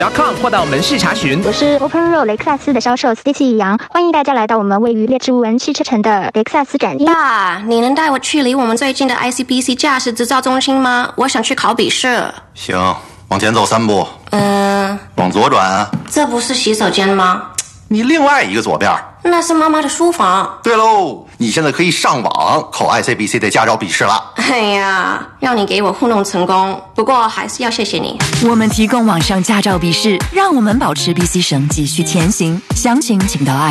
.com 或到门市查询。 我是 Open Road 雷克萨斯的销售 Stacy 杨，欢迎大家来到我们位于列治文汽车城的雷克萨斯展。 你能带我去离我们最近的 ICBC 驾驶执照中心吗？我想去考笔试。 行，往前走3步。往左转。 这不是洗手间吗？ 你另外一个左边。 那是妈妈的书房。 对喽，你现在可以上网考 ICBC 的驾照笔试了。 哎呀，让你给我糊弄成功，不过还是要谢谢你。 我们提供网上驾照笔试，让我们保持 BC 省继续前行。详情请到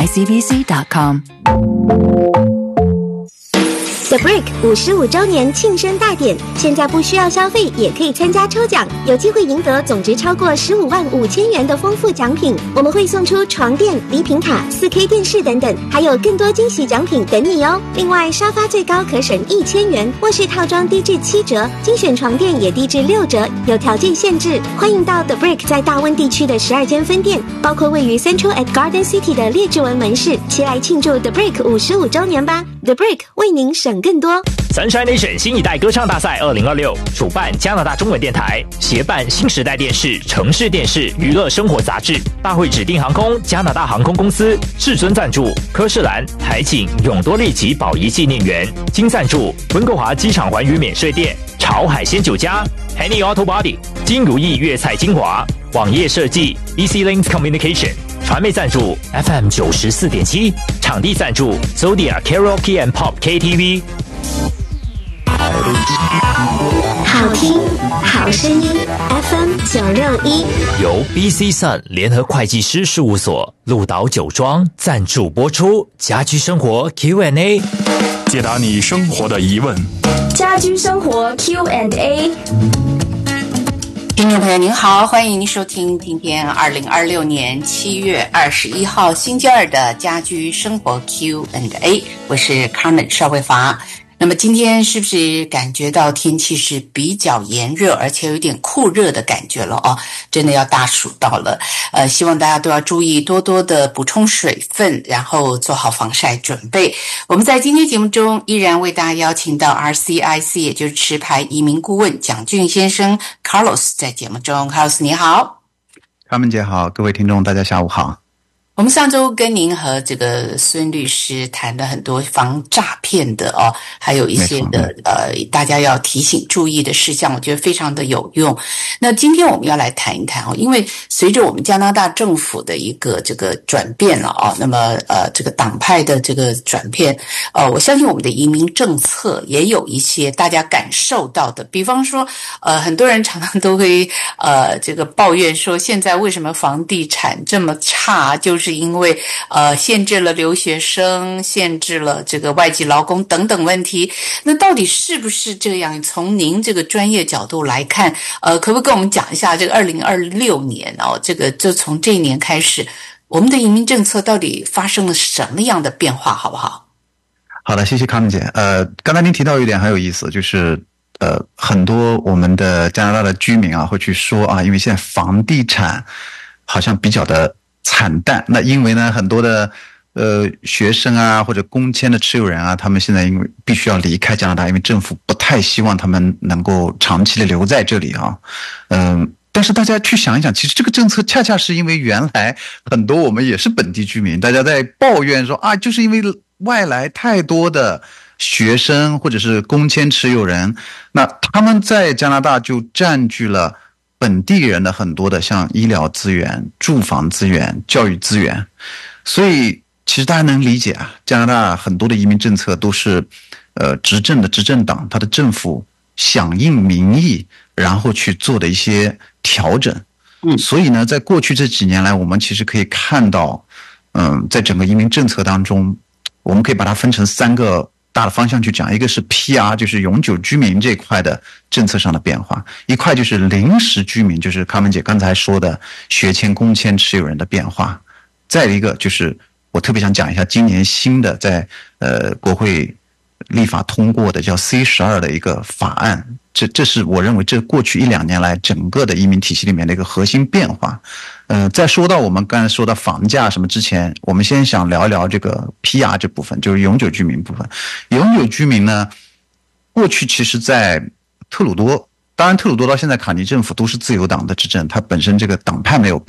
icbc.com。The Brick 55周年庆生大典，现在不需要消费也可以参加抽奖，有机会赢得总值超过15万5千元的丰富奖品。我们会送出床垫、礼品卡、4K 电视等等，还有更多惊喜奖品等你哦。另外，沙发最高可省1000元，卧室套装低至7折，精选床垫也低至6折，有条件限制。欢迎到 The Brick 在大温地区的12间分店，包括位于 Central at Garden City 的列治文门市，齐来庆祝 The Brick 55周年吧。The Brick 为您省更多。 Sunshine Nation 新一代歌唱大赛2026主办加拿大中文电台，协办新时代电视、城市电视、娱乐生活杂志。大会指定航空加拿大航空公司，至尊赞助科士兰、海景、永多利及宝仪纪念园，金赞助温哥华机场环宇免税店、潮海鲜酒家、Henny Auto Body、金如意粤菜精华、网页设计 Easy Links Communication。传媒赞助 FM 94.7，场地赞助 Zodiac Karaoke and Pop KTV。 好听好声音 FM 961， 由 BC Sun 联合会计师事务所、鹿岛酒庄赞助播出。家居生活 Q&A， 解答你生活的疑问。 家居生活 Q&A。 听众朋友您好，欢迎您收听今天2026年7月21号星期二的家居生活 Q&A， 我是 Carmen 邵慧华。那么今天是不是感觉到天气是比较炎热，而且有点酷热的感觉了哦？真的要大暑到了，希望大家都要注意多多的补充水分，然后做好防晒准备。我们在今天节目中依然为大家邀请到 RCIC， 也就是持牌移民顾问蒋俊先生 Carlos 在节目中。 Carlos 你好。 卡门姐好，各位听众大家下午好。 我们上周跟您和这个孙律师谈了很多防诈骗的哦，还有一些的大家要提醒注意的事项，我觉得非常的有用。那今天我们要来谈一谈哦，因为随着我们加拿大政府的一个这个转变了哦，那么这个党派的这个转变，我相信我们的移民政策也有一些大家感受到的，比方说很多人常常都会这个抱怨说，现在为什么房地产这么差，就是因为限制了留学生，限制了这个外籍劳工等等问题。那到底是不是这样？从您这个专业角度来看，可不可以跟我们讲一下这个2026年哦，这个就从这一年开始，我们的移民政策到底发生了什么样的变化，好不好？ 好的，谢谢康姐。刚才您提到一点很有意思，就是很多我们的加拿大的居民啊会去说啊，因为现在房地产好像比较的惨淡，那因为呢很多的学生啊或者工签的持有人啊，他们现在因为必须要离开加拿大，因为政府不太希望他们能够长期的留在这里啊。但是大家去想一想，其实这个政策恰恰是因为原来很多我们也是本地居民，大家在抱怨说啊，就是因为外来太多的学生或者是工签持有人，那他们在加拿大就占据了本地人的很多的像医疗资源、住房资源、教育资源。所以其实大家能理解啊，加拿大很多的移民政策都是执政的执政党他的政府响应民意然后去做的一些调整。所以呢在过去这几年来，我们其实可以看到在整个移民政策当中，我们可以把它分成3个大的方向去讲。一个是 PR， 就是永久居民这一块的政策上的变化，一块就是临时居民，就是卡门姐刚才说的学签工签持有人的变化，再一个就是我特别想讲一下今年新的在国会立法通过的叫 C12 的一个法案，这是我认为这过去1-2年来整个的移民体系里面的一个核心变化。在说到我们刚才说到房价什么之前，我们先想聊一聊这个 PR 这部分，就是永久居民部分。永久居民呢，过去其实在特鲁多当然特鲁多到现在卡尼政府都是自由党的执政，它本身这个党派没有变。